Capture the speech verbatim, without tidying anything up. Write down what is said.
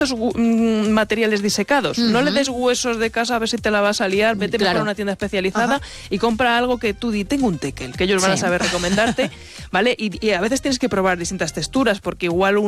materiales disecados. Uh-huh. No le des huesos de casa a ver si te la vas a liar. Vete claro. mejor a una tienda especializada Ajá. y compra algo que tú di, tengo un teckel, que ellos van sí. a saber recomendarte, ¿vale? Y, y a veces tienes que probar distintas texturas, porque igual un